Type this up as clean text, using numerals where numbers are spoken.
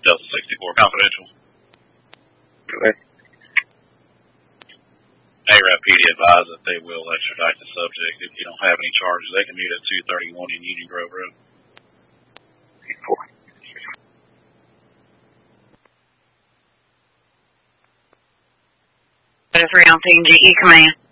Delta 64 confidential. Okay. ARAPD advised that they will extradite the subject if you don't have any charges. They can meet at 231 in Union Grove Road. 3 on PNGE command.